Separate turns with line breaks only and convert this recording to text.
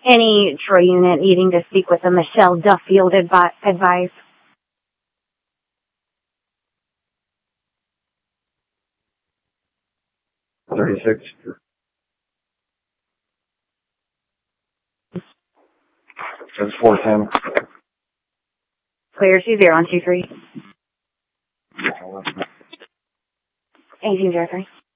Any Troy unit needing to speak with a Michelle Duffield advise.
36. That's 410.
Clear 2023. 1803.